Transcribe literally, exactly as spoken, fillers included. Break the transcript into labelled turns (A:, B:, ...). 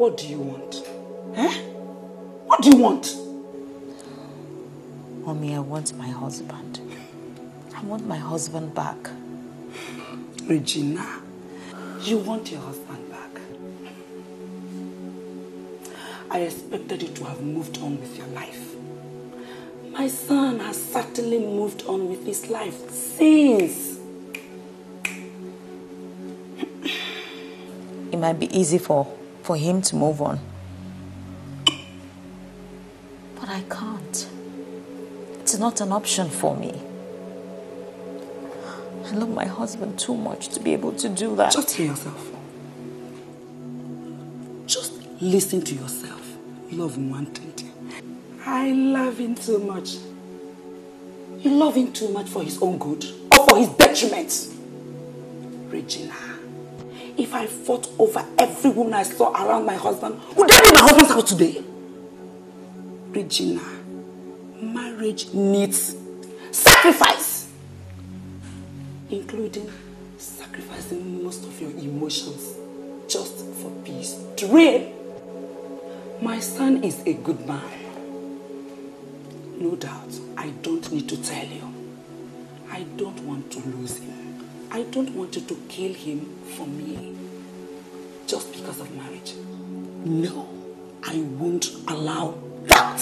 A: What do you want? Eh? What do you want?
B: Mommy, I want my husband. I want my husband back.
A: Regina, you want your husband back? I expected you to have moved on with your life. My son has certainly moved on with his life since.
B: It might be easy for, for him to move on. But I can't. It's not an option for me. I love my husband too much to be able to do that.
A: Just hear yourself. Just listen to yourself. Love wanted. I love him too much. You love him too much for his own good or for his detriment. Regina, if I fought over every woman I saw around my husband, would I be my husband's house today? Regina, marriage needs sacrifice, including sacrificing most of your emotions just for peace to reign. My son is a good man. No doubt, I don't need to tell you. I don't want to lose him. I don't want you to kill him for me just because of marriage. No, I won't allow that.